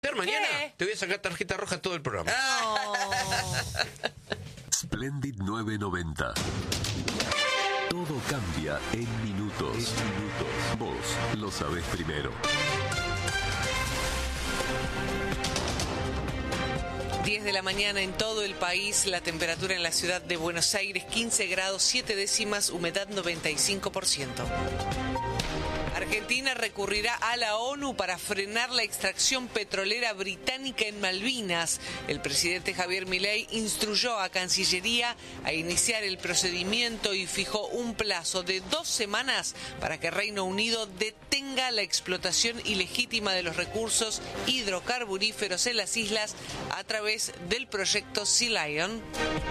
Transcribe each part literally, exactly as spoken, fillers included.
Mañana ¿Qué? te voy a sacar tarjeta roja todo el programa. No. Splendid nueve noventa. Todo cambia en minutos. En minutos. Vos lo sabés primero. diez de la mañana en todo el país, la temperatura en la ciudad de Buenos Aires quince grados, siete décimas, humedad noventa y cinco por ciento. Argentina recurrirá a la ONU para frenar la extracción petrolera británica en Malvinas. El presidente Javier Milei instruyó a Cancillería a iniciar el procedimiento y fijó un plazo de dos semanas para que Reino Unido detenga la explotación ilegítima de los recursos hidrocarburíferos en las islas a través del proyecto Sea Lion.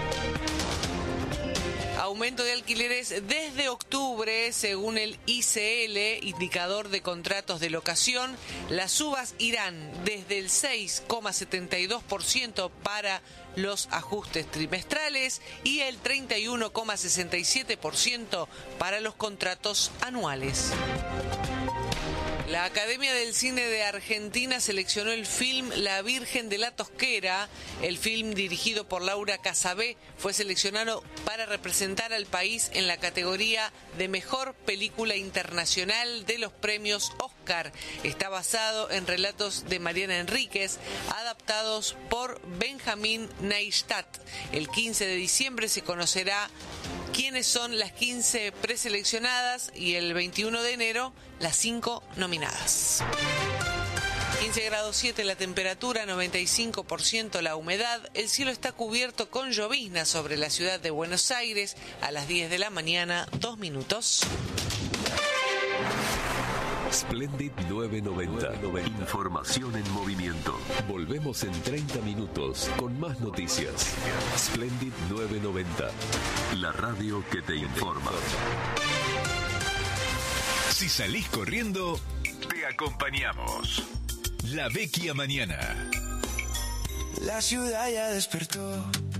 Aumento de alquileres desde octubre, según el I C L, indicador de contratos de locación. Las subas irán desde el seis coma setenta y dos por ciento para los ajustes trimestrales y el treinta y uno coma sesenta y siete por ciento para los contratos anuales. La Academia del Cine de Argentina seleccionó el film La Virgen de la Tosquera. El film, dirigido por Laura Casabé, fue seleccionado para representar al país en la categoría de Mejor Película Internacional de los premios Oscar. Está basado en relatos de Mariana Enríquez, adaptados por Benjamín Neistat. El quince de diciembre se conocerá quiénes son las quince preseleccionadas y el veintiuno de enero las cinco nominadas. quince grados siete la temperatura, noventa y cinco por ciento la humedad. El cielo está cubierto con llovizna sobre la ciudad de Buenos Aires. A las diez de la mañana, dos minutos. Splendid nueve noventa. Información en movimiento. Volvemos en treinta minutos con más noticias. Splendid nueve noventa. La radio que te informa. Si salís corriendo, te acompañamos. La Vecchia Mañana. La ciudad ya despertó.